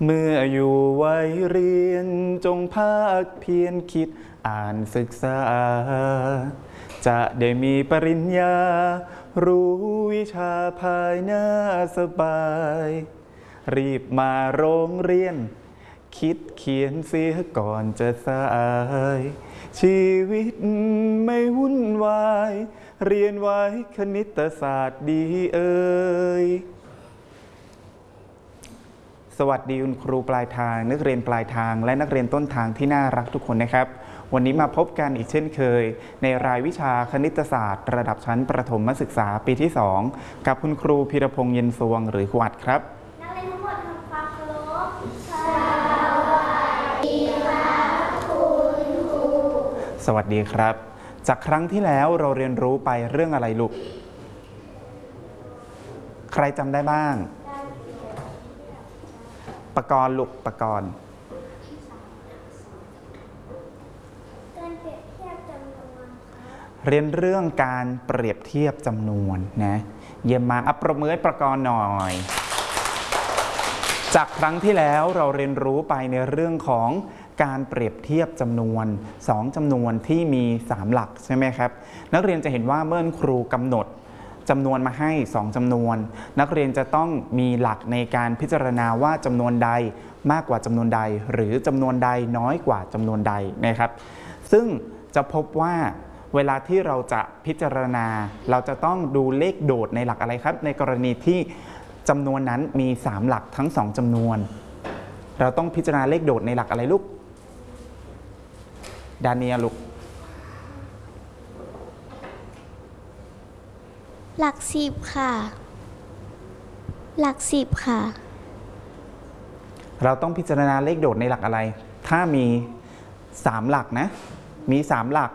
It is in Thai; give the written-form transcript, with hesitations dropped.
เมื่ออยู่วัยเรียนจงภาคเพียรคิดอ่านศึกษาจะได้มีปริญญารู้วิชาภายหน้าสบายรีบมาโรงเรียนคิดเขียนเสียก่อนจะสายชีวิตไม่วุ่นวายเรียนไว้คณิตศาสตร์ดีเอ่ยสวัสดีคุณครูปลายทางนักเรียนปลายทางและนักเรียนต้นทางที่น่ารักทุกคนนะครับวันนี้มาพบกันอีกเช่นเคยในรายวิชาคณิตศาสตร์ระดับชั้นประถมศึกษาปีที่2กับคุณครูพีรพงษ์เย็นสวงหรือครูอัดครับนักเรียนทั้งหมดทำความเคารพสวัสดีครับคุณครูสวัสดีครับจากครั้งที่แล้วเราเรียนรู้ไปเรื่องอะไรลูกใครจำได้บ้างปกรณ์ลูกปกรณ์เรียนเรื่องการเปรียบเทียบจำนวนนะเยี่ยมมากปรบมือให้ประกรณ์หน่อยจากครั้งที่แล้วเราเรียนรู้ไปในเรื่องของการเปรียบเทียบจำนวน2จำนวนที่มี3หลักใช่ไหมครับนักเรียนจะเห็นว่าเมื่อครูกำหนดจำนวนมาให้2จำนวนนักเรียนจะต้องมีหลักในการพิจารณาว่าจำนวนใดมากกว่าจำนวนใดหรือจำนวนใดน้อยกว่าจำนวนใดนะครับซึ่งจะพบว่าเวลาที่เราจะพิจารณาเราจะต้องดูเลขโดดในหลักอะไรครับในกรณีที่จำนวนนั้นมี3หลักทั้ง2จำนวนเราต้องพิจารณาเลขโดดในหลักอะไรลูกดาเนียลูกหลัก10ค่ะหลัก10ค่ะเราต้องพิจารณาเลขโดดในหลักอะไรถ้ามี3หลักนะมี3หลัก